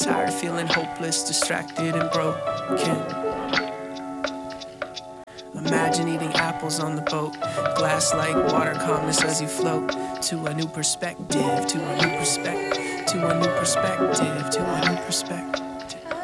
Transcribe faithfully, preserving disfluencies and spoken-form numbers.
Tired, feeling hopeless, distracted and broken. Imagine eating apples on the boat. Glass like water, calmness as you float. To a new perspective, to a new perspective, to a new perspective, to a new perspective.